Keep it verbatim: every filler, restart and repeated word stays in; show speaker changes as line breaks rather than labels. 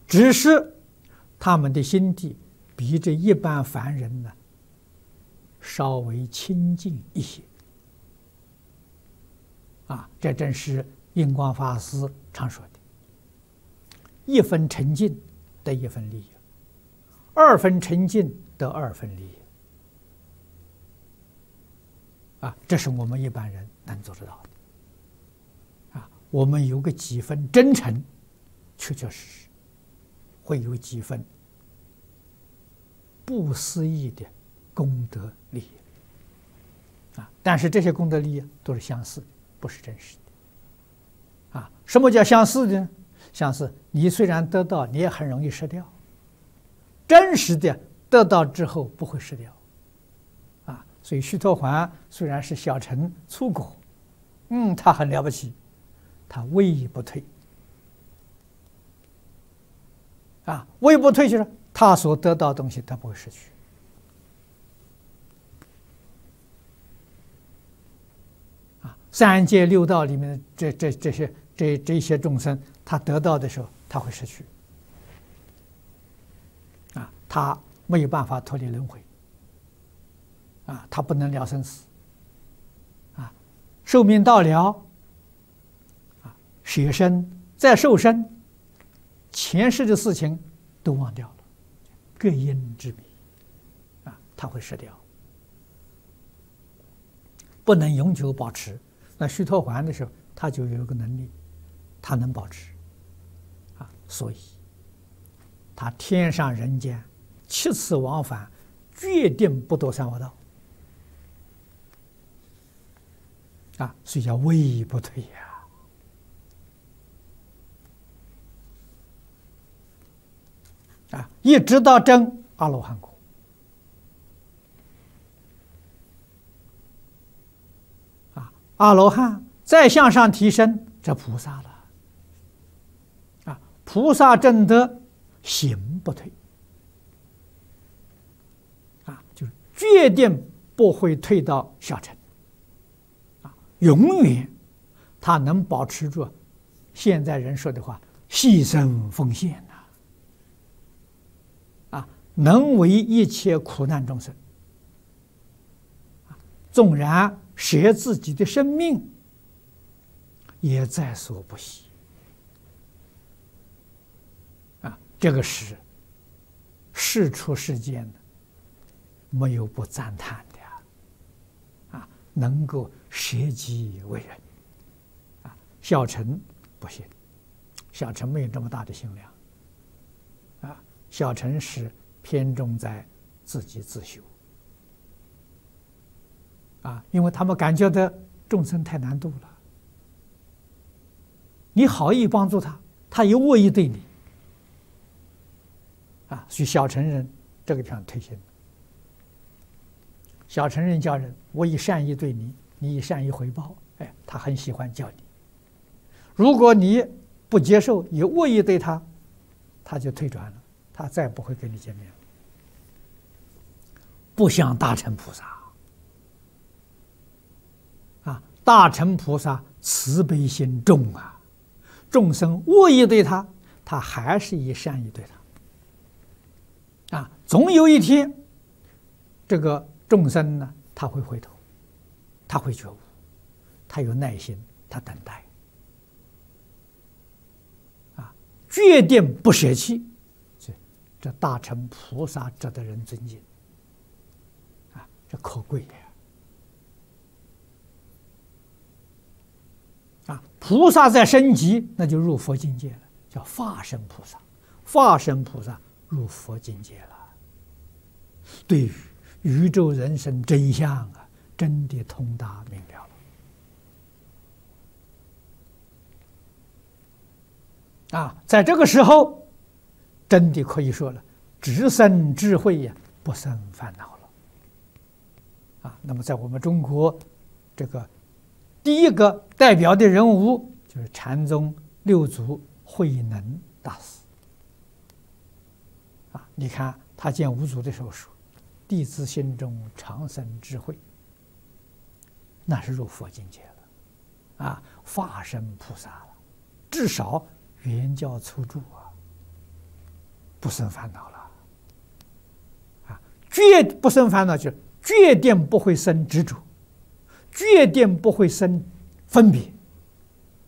只是他们的心地比这一般凡人呢稍微清净一些。啊，这正是印光法师常说的：一分沉静得一分利益，二分沉静得二分利益。啊，这是我们一般人能做得到的。啊，我们有个几分真诚，确确实实会有几分不思议的功德利益。啊，但是这些功德利益都是相似的，不是真实的。啊，什么叫相似的呢？相似，你虽然得到，你也很容易失掉。真实的得到之后不会失掉。啊，所以须陀洹虽然是小乘粗果，嗯，他很了不起，他位不退。啊，位不退就是他所得到的东西他不会失去。啊，三界六道里面的这这这些这这些众生，他得到的时候他会失去。啊，他没有办法脱离轮回。啊，他不能了生死。啊，寿命到了，啊，舍身再受身，前世的事情都忘掉了，各因之迷。啊，他会失掉，不能永久保持。那须陀洹的时候，他就有一个能力，他能保持。啊，所以他天上人间七次往返，决定不堕三恶道。啊，所以叫位不退呀！啊，一直到证阿罗汉果。啊，阿罗汉再向上提升，这菩萨了。啊，菩萨证得行不退。啊，就是决定不会退到小乘。永远，他能保持住现在人说的话，牺牲奉献呐，啊，能为一切苦难众生，纵然舍自己的生命，也在所不惜。啊，这个是世出世间的，没有不赞叹的啊，能够舍己为人。啊，小乘不行，小乘没有这么大的心量。啊，小乘是偏重在自己自修。啊，因为他们感觉到众生太难度了，你好意帮助他，他又恶意对你。啊，所以小乘人这个地方推行。小乘人教人，我以善意对你，你以善意回报，哎，他很喜欢教你。如果你不接受，以恶意对他，他就退转了，他再不会跟你见面了。不像大乘菩萨。啊，大乘菩萨慈悲心重啊，众生恶意对他，他还是以善意对他。啊，总有一天，这个众生呢，他会回头，他会觉悟，他有耐心，他等待。啊，决定不舍弃，这这大乘菩萨值得人尊敬。啊，这可贵呀！啊，菩萨在升级，那就入佛境界了，叫化身菩萨。化身菩萨入佛境界了，对于宇宙人生真相啊，真的通达明了了。啊，在这个时候，真的可以说了，只生智慧呀，不生烦恼了。啊，那么在我们中国，这个第一个代表的人物就是禅宗六祖慧能大师。啊，你看他见五祖的时候说：“弟子心中常生智慧。”那是入佛境界了，啊，化身菩萨了，至少原教初住啊。 不生烦恼了。啊，决不生烦恼，就决定不会生执着，决定不会生分别。